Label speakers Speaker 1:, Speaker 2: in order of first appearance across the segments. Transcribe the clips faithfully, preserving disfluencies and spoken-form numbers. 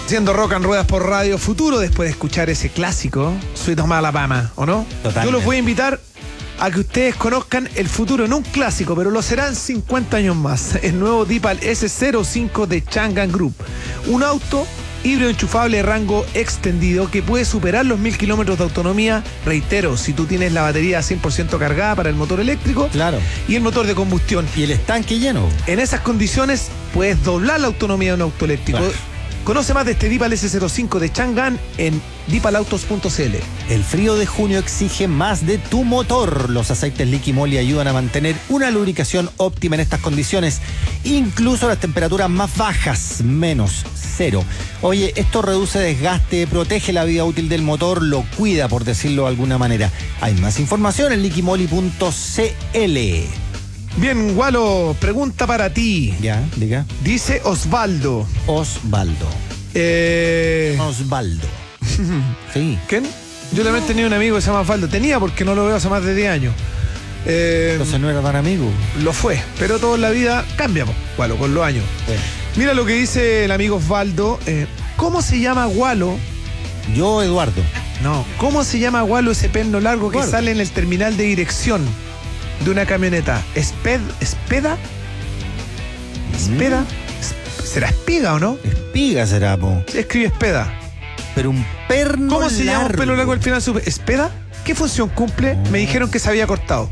Speaker 1: Siendo Rock and Ruedas por Radio Futuro, después de escuchar ese clásico, Sweet Home Alabama, ¿o no?
Speaker 2: Totalmente.
Speaker 1: Yo los voy a invitar a que ustedes conozcan el futuro, no un clásico, pero lo serán cincuenta años más. El nuevo Deepal ese cero cinco de Changan Group. Un auto híbrido enchufable de rango extendido que puede superar los mil kilómetros de autonomía. Reitero, si tú tienes la batería cien por ciento cargada para el motor eléctrico,
Speaker 2: claro,
Speaker 1: y el motor de combustión.
Speaker 2: Y el estanque lleno.
Speaker 1: En esas condiciones puedes doblar la autonomía de un auto eléctrico.
Speaker 2: Claro.
Speaker 1: Conoce más de este Deepal ese cero cinco de Changan en deepal autos punto c l.
Speaker 2: El frío de junio exige más de tu motor. Los aceites Liqui Moly ayudan a mantener una lubricación óptima en estas condiciones, incluso las temperaturas más bajas, menos cero. Oye, esto reduce desgaste, protege la vida útil del motor, lo cuida, por decirlo de alguna manera. Hay más información en liqui moly punto c l.
Speaker 1: Bien, Gualo, pregunta para ti.
Speaker 2: Ya, diga.
Speaker 1: Dice Osvaldo.
Speaker 2: Osvaldo.
Speaker 1: Eh...
Speaker 2: Osvaldo. Sí.
Speaker 1: ¿Quién? Yo también tenía un amigo que se llama Osvaldo. Tenía porque no lo veo hace más de diez años. Eh...
Speaker 2: Entonces no era tan amigo.
Speaker 1: Lo fue, pero toda la vida cambia, Gualo, con los años.
Speaker 2: Bueno.
Speaker 1: Mira lo que dice el amigo Osvaldo. Eh, ¿Cómo se llama, Gualo?
Speaker 2: Yo, Eduardo.
Speaker 1: No. ¿Cómo se llama, Gualo, ese perno largo que
Speaker 2: Eduardo.
Speaker 1: sale en el terminal de dirección de una camioneta? ¿Esped, ¿Espeda? ¿Espeda?
Speaker 2: Mm.
Speaker 1: ¿Será espiga o no?
Speaker 2: Espiga será, po.
Speaker 1: Se escribe espeda.
Speaker 2: Pero un perno
Speaker 1: ¿Cómo se llama un
Speaker 2: largo.
Speaker 1: pelo largo al final? Su- ¿Espeda? ¿Qué función cumple?
Speaker 2: Oh.
Speaker 1: Me dijeron que se había cortado.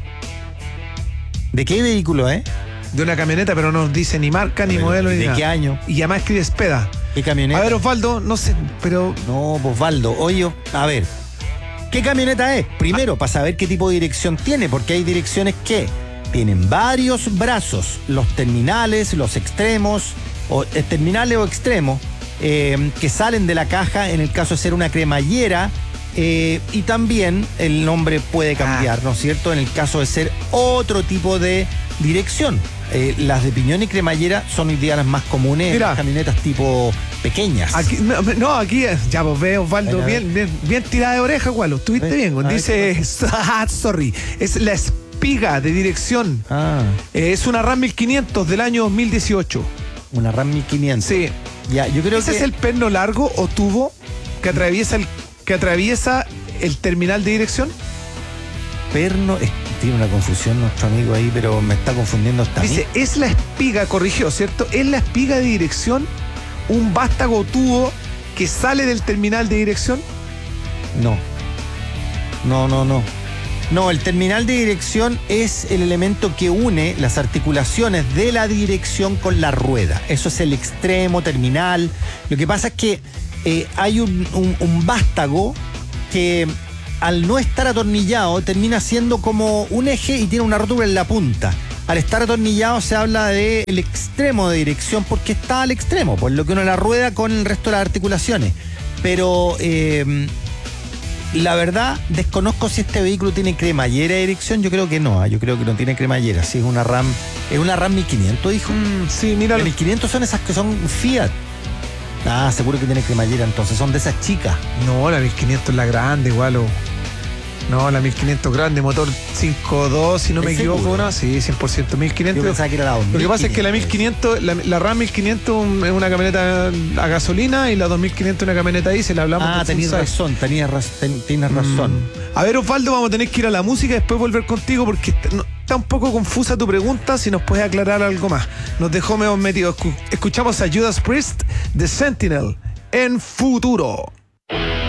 Speaker 2: ¿De qué vehículo, eh?
Speaker 1: De una camioneta, pero no dice ni marca, ni
Speaker 2: Pero,
Speaker 1: modelo, ni
Speaker 2: ¿de
Speaker 1: nada.
Speaker 2: qué año?
Speaker 1: Y además escribe espeda.
Speaker 2: ¿Qué camioneta?
Speaker 1: A ver, Osvaldo, no sé, pero...
Speaker 2: No, pues Osvaldo, oye, a ver, ¿qué camioneta es? Primero,
Speaker 1: Ah.
Speaker 2: para saber qué tipo de dirección tiene, porque hay direcciones que tienen varios brazos, los terminales, los extremos, o eh, terminales o extremos, eh, que salen de la caja en el caso de ser una cremallera, eh, y también el nombre puede cambiar,
Speaker 1: Ah.
Speaker 2: ¿no es cierto? En el caso de ser otro tipo de dirección. Eh, las de piñón y cremallera son hoy día las más comunes en
Speaker 1: Mira.
Speaker 2: las camionetas tipo pequeñas.
Speaker 1: Aquí, no, no, aquí es, ya vos ves, Osvaldo,
Speaker 2: Bueno,
Speaker 1: bien, bien, bien tirada de oreja, Gualo. Estuviste
Speaker 2: Sí.
Speaker 1: bien.
Speaker 2: A ver,
Speaker 1: Dice, ah, sorry, es la espiga de dirección.
Speaker 2: Ah,
Speaker 1: Eh, es una RAM mil quinientos del año dos mil dieciocho.
Speaker 2: una RAM mil quinientos.
Speaker 1: Sí.
Speaker 2: Ya, yo creo
Speaker 1: ¿Ese
Speaker 2: que
Speaker 1: es el perno largo o tubo que atraviesa el, que atraviesa el terminal de dirección?
Speaker 2: perno es- tiene una confusión nuestro amigo ahí, pero me está confundiendo hasta a mí.
Speaker 1: Dice, es la espiga, corrigió, ¿cierto? Es la espiga de dirección un vástago tubo que sale del terminal de dirección.
Speaker 2: No. No, no, no. No, el terminal de dirección es el elemento que une las articulaciones de la dirección con la rueda. Eso es el extremo terminal. Lo que pasa es que eh, hay un, un, un vástago que al no estar atornillado termina siendo como un eje y tiene una rótula en la punta. Al estar atornillado se habla del extremo de dirección porque está al extremo, por lo que uno la rueda con el resto de las articulaciones. Pero eh, la verdad, desconozco si este vehículo tiene cremallera de dirección. Yo creo que no, ¿eh? Yo creo que no tiene cremallera. Sí, es una RAM, es una RAM mil quinientos, dijo.
Speaker 1: Mm, sí, mira.
Speaker 2: Las mil quinientos son esas que son Fiat. Ah, seguro que tiene cremallera, entonces son de esas chicas.
Speaker 1: No, la mil quinientos es la grande, Gualo. No, la mil quinientos grande, motor cinco punto dos, si no me
Speaker 2: ¿Es
Speaker 1: equivoco,
Speaker 2: seguro?
Speaker 1: ¿no? Sí, cien por ciento. mil quinientos.
Speaker 2: Yo pensaba que era la dos mil
Speaker 1: Lo que pasa es que la mil quinientos, la, la RAM mil quinientos es una camioneta a gasolina y la dos mil quinientos una camioneta diésel. Hablamos
Speaker 2: Ah,
Speaker 1: del
Speaker 2: tenías
Speaker 1: full size.
Speaker 2: razón, tenías, raz- ten- tienes razón.
Speaker 1: Mm. A ver, Osvaldo, vamos a tener que ir a la música y después volver contigo porque está, no, está un poco confusa tu pregunta. Si nos puedes aclarar algo más. Nos dejó medio metido. Escu- escuchamos a Judas Priest de Sentinel en Futuro.